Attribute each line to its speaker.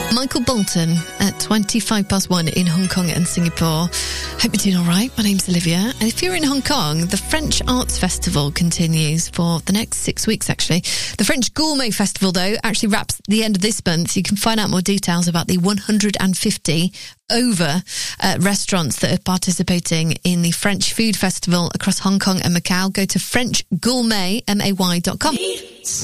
Speaker 1: Michael Bolton at 1 in Hong Kong and Singapore. Hope you're doing all right. My name's Olivia. And if you're in Hong Kong, the French Arts Festival continues for the next 6 weeks, actually. The French Gourmet Festival, though, actually wraps the end of this month. You can find out more details about the 150 over restaurants that are participating in the French Food Festival across Hong Kong and Macau. Go to FrenchGourmet.com.